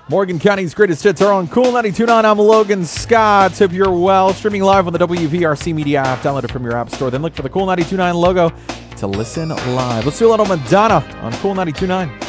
Morgan County's greatest hits are on Cool 92.9. I'm Logan Scott. Hope you're well. Streaming live on the WVRC Media app. Download it from your app store. Then look for the Cool 92.9 logo to listen live. Let's do a little Madonna on Cool 92.9.